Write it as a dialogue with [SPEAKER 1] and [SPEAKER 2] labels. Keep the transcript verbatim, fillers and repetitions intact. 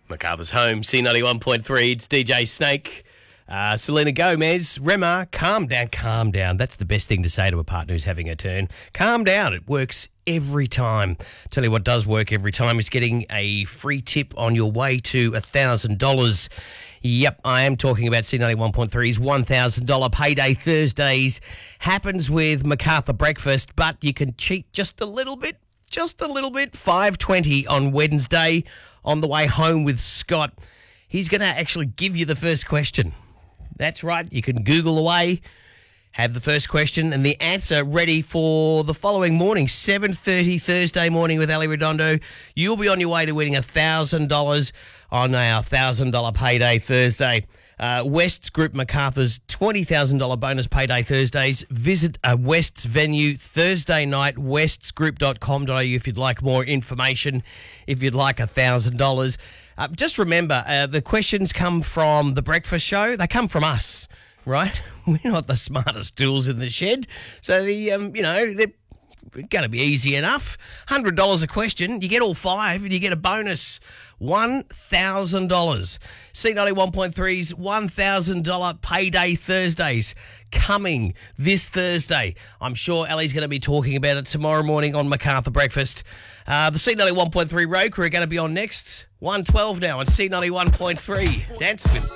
[SPEAKER 1] MacArthur's home, C ninety-one point three. It's D J Snake. Uh, Selena Gomez, Rema, calm down, calm down. That's the best thing to say to a partner who's having a turn. Calm down. It works every time. Tell you what does work every time is getting a free tip on your way to one thousand dollars. Yep, I am talking about C ninety-one point three's one thousand dollars Payday Thursdays. Happens with MacArthur Breakfast, but you can cheat just a little bit, just a little bit. five twenty on Wednesday on the way home with Scott. He's going to actually give you the first question. That's right. You can Google away, have the first question and the answer ready for the following morning, seven thirty Thursday morning with Ali Redondo. You'll be on your way to winning one thousand dollars on our one thousand dollars Payday Thursday. Uh, West's Group MacArthur's twenty thousand dollars bonus Payday Thursdays. Visit a West's venue Thursday night, wests group dot com dot a u if you'd like more information, if you'd like one thousand dollars. Uh, just remember, uh, the questions come from The Breakfast Show. They come from us, right? We're not the smartest tools in the shed. So, the um, you know, they're going to be easy enough. one hundred dollars a question. You get all five and you get a bonus. one thousand dollars. C ninety-one point three's one thousand dollars Payday Thursdays coming this Thursday. I'm sure Ellie's going to be talking about it tomorrow morning on MacArthur Breakfast. Uh, the C ninety-one point three Road Crew are going to be on next. one twelve now on C ninety-one point three. Dance with